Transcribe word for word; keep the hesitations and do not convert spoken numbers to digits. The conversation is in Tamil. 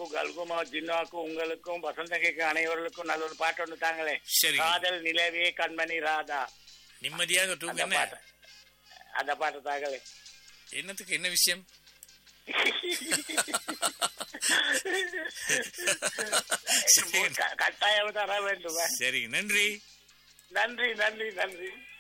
அம்மாவுக்கும் கல்குமா ஜின்னாவுக்கும் உங்களுக்கும் வசந்தகைக்கும் அனைவர்களுக்கும் நல்ல ஒரு பாட்டு ஒன்று தாங்களே. சரி. காதல் நிலவே கண்மணி ராதா. நிம்மதியாக தூங்க. அந்த பாட்டு தாங்களே. என்னத்துக்கு என்ன விஷயம்? கட்டாயம் தர வேண்டும். சரி, நன்றி நன்றி நன்றி நன்றி.